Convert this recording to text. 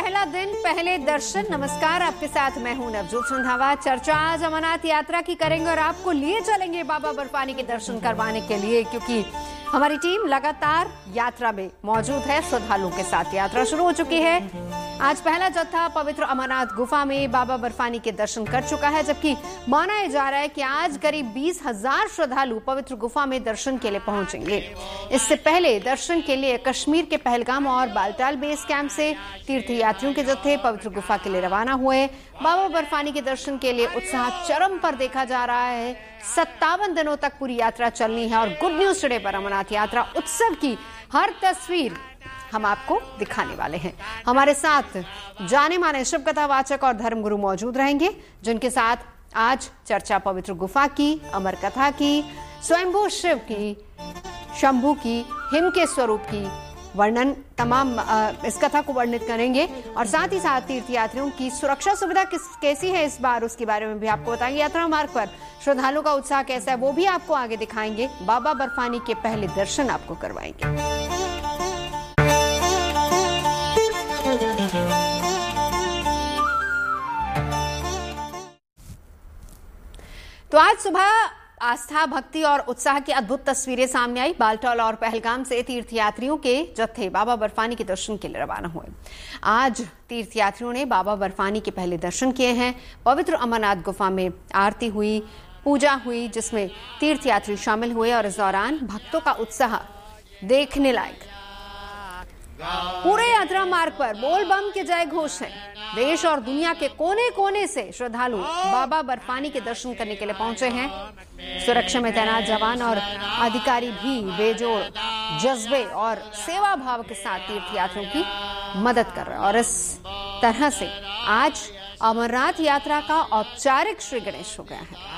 पहला दिन पहले दर्शन। नमस्कार, आपके साथ मैं हूं नवजोत रंधावा। चर्चा आज अमरनाथ यात्रा की करेंगे और आपको लिए चलेंगे बाबा बर्फानी के दर्शन करवाने के लिए, क्योंकि हमारी टीम लगातार यात्रा में मौजूद है। श्रद्धालुओं के साथ यात्रा शुरू हो चुकी है। आज पहला जत्था पवित्र अमरनाथ गुफा में बाबा बर्फानी के दर्शन कर चुका है, जबकि माना जा रहा है कि आज करीब 20,000 श्रद्धालु पवित्र गुफा में दर्शन के लिए पहुंचेंगे। इससे पहले दर्शन के लिए कश्मीर के पहलगाम और बालटाल बेस कैंप से तीर्थयात्रियों के जत्थे पवित्र गुफा के लिए रवाना हुए। बाबा बर्फानी के दर्शन के लिए उत्साह चरम पर देखा जा रहा है। 57 दिनों तक पूरी यात्रा चलनी है और गुड न्यूज टुडे पर अमरनाथ यात्रा उत्सव की हर तस्वीर हम आपको दिखाने वाले हैं। हमारे साथ जाने माने शिव कथावाचक और धर्मगुरु मौजूद रहेंगे, जिनके साथ आज चर्चा पवित्र गुफा की, अमर कथा की, स्वयंभू शिव की, शंभू की, हिम के स्वरूप की वर्णन, तमाम इस कथा को वर्णित करेंगे और साथ ही साथ तीर्थयात्रियों की सुरक्षा सुविधा कैसी है इस बार, उसके बारे में भी आपको बताएंगे। यात्रा मार्ग पर श्रद्धालुओं का उत्साह कैसा है वो भी आपको आगे दिखाएंगे। बाबा बर्फानी के पहले दर्शन आपको करवाएंगे। तो आज सुबह आस्था, भक्ति और उत्साह की अद्भुत तस्वीरें सामने आई। बालटाल और पहलगाम से तीर्थयात्रियों के जत्थे बाबा बर्फानी के दर्शन के लिए रवाना हुए। आज तीर्थयात्रियों ने बाबा बर्फानी के पहले दर्शन किए हैं। पवित्र अमरनाथ गुफा में आरती हुई, पूजा हुई, जिसमें तीर्थयात्री शामिल हुए और इस दौरान भक्तों का उत्साह देखने लायक। पूरे यात्रा मार्ग पर बोल बम के जय घोष है। देश और दुनिया के कोने कोने से श्रद्धालु बाबा बर्फानी के दर्शन करने के लिए पहुंचे हैं। सुरक्षा में तैनात जवान और अधिकारी भी बेजोड़ जज्बे और सेवा भाव के साथ तीर्थयात्रियों की मदद कर रहे हैं और इस तरह से आज अमरनाथ यात्रा का औपचारिक श्री गणेश हो गया है।